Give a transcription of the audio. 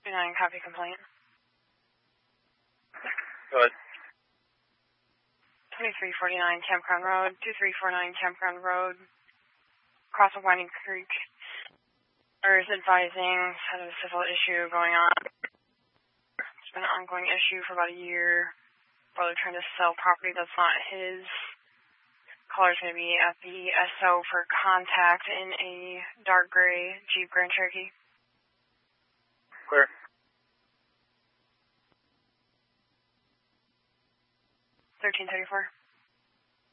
2349, copy complaint. Go ahead. 2349 Campground Road, 2349 Campground Road, across of Winding Creek. Is advising had a civil issue going on. It's been an ongoing issue for about a year. Brother trying to sell property that's not his. Caller's going to be at the SO for contact in a dark gray Jeep Grand Cherokee. Clear. 1334.